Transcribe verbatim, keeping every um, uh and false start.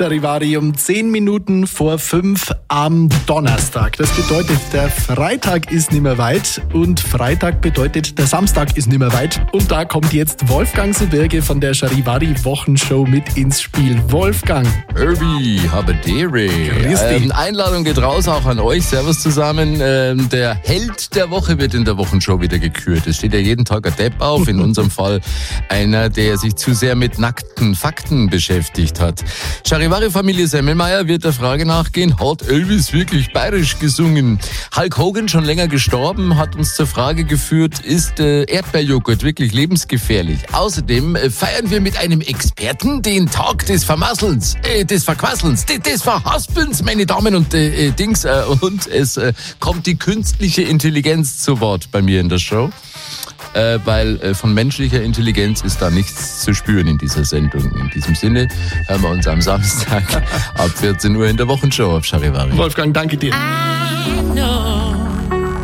Charivari um zehn Minuten vor fünf am Donnerstag. Das bedeutet, der Freitag ist nicht mehr weit und Freitag bedeutet, der Samstag ist nicht mehr weit. Und da kommt jetzt Wolfgang Sebirge von der Charivari Wochenshow mit ins Spiel. Wolfgang. Irby, Habedere. Ähm, Einladung geht raus auch an euch. Servus zusammen. Ähm, der Held der Woche wird in der Wochenshow wieder gekürt. Es steht ja jeden Tag ein Depp auf. In unserem Fall einer, der sich zu sehr mit nackten Fakten beschäftigt hat. Charivari-Familie Semmelmeier wird der Frage nachgehen, hat Elvis wirklich bayerisch gesungen? Hulk Hogan, schon länger gestorben, hat uns zur Frage geführt, ist äh, Erdbeerjoghurt wirklich lebensgefährlich? Außerdem äh, feiern wir mit einem Experten den Tag des Vermasselns, äh, des Verquasselns, des, des Verhaspelns, meine Damen und äh, äh, Dings. Äh, und es äh, kommt die künstliche Intelligenz zu Wort bei mir in der Show. Äh, weil äh, von menschlicher Intelligenz ist da nichts zu spüren in dieser Sendung. In diesem Sinne hören wir uns am Samstag ab vierzehn Uhr in der Wochenshow auf Charivari. Wolfgang, danke dir.